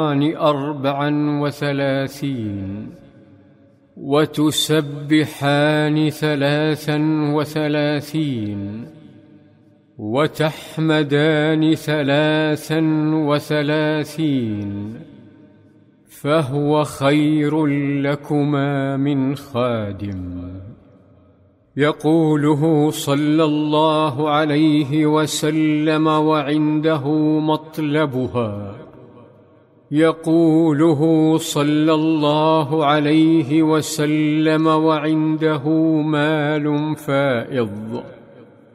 34 وتسبحان 33 وتحمدان 33 فهو خير لكما من خادم يقوله صلى الله عليه وسلم وعنده مطلبها، يقوله صلى الله عليه وسلم وعنده مال فائض.